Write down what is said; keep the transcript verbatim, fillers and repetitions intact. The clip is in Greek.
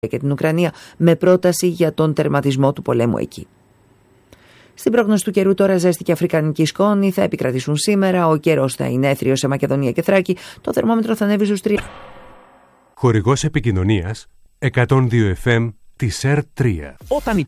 και την Ουκρανία με πρόταση για τον τερματισμό του πολέμου εκεί. Στην πρόγνωση του καιρού τώρα, ζέστη και αφρικανική σκόνη θα επικρατήσουν σήμερα. Ο καιρός θα είναι έθριος σε Μακεδονία και Θράκη. Το θερμόμετρο θα ανέβει στους τρία. Χορηγός επικοινωνίας εκατόν δύο εφ εμ της ΕΡ τρία. Όταν